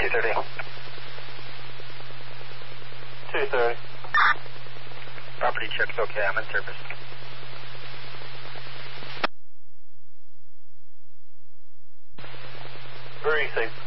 230. 230. Property check's okay. I'm in service. Very safe.